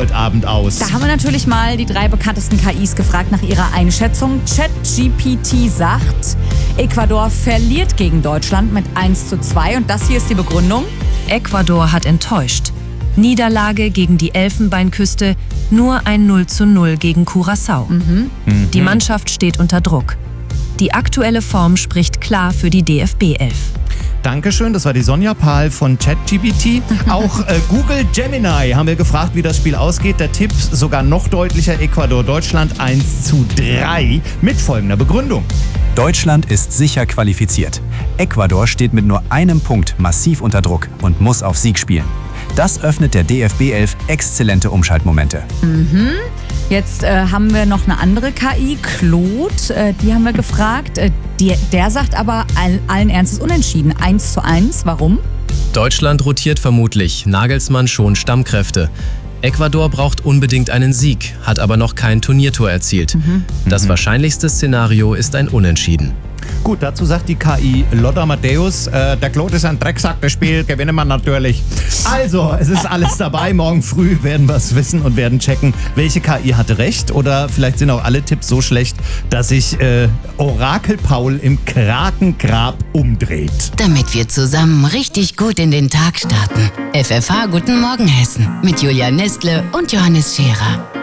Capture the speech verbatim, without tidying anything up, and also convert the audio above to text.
heute Abend aus? Da haben wir natürlich mal die drei bekanntesten K Is gefragt nach ihrer Einschätzung. ChatGPT sagt, Ecuador verliert gegen Deutschland mit eins zu zwei. Und das hier ist die Begründung. Ecuador hat enttäuscht. Niederlage gegen die Elfenbeinküste, nur ein null zu null gegen Curaçao. Mhm. Die Mannschaft steht unter Druck. Die aktuelle Form spricht klar für die D F B elf. Dankeschön, das war die Sonja Pahl von ChatGPT. Auch äh, Google Gemini haben wir gefragt, wie das Spiel ausgeht. Der Tipp sogar noch deutlicher, Ecuador-Deutschland eins zu drei mit folgender Begründung. Deutschland ist sicher qualifiziert. Ecuador steht mit nur einem Punkt massiv unter Druck und muss auf Sieg spielen. Das öffnet der D F B elf exzellente Umschaltmomente. Mhm. Jetzt äh, haben wir noch eine andere K I, Claude, äh, die haben wir gefragt. Äh, die, der sagt aber all, allen Ernstes unentschieden, eins zu eins. Warum? Deutschland rotiert vermutlich, Nagelsmann schont Stammkräfte. Ecuador braucht unbedingt einen Sieg, hat aber noch kein Turniertor erzielt. Mhm. Das wahrscheinlichste Szenario ist ein Unentschieden. Gut, dazu sagt die K I Lothar Matthäus, äh, der Claude ist ein Drecksack, das Spiel gewinnen wir natürlich. Also, es ist alles dabei. Morgen früh werden wir es wissen und werden checken, welche K I hatte recht. Oder vielleicht sind auch alle Tipps so schlecht, dass sich äh, Orakel Paul im Krakengrab umdreht. Damit wir zusammen richtig gut in den Tag starten. F F H Guten Morgen Hessen mit Julia Nestle und Johannes Scherer.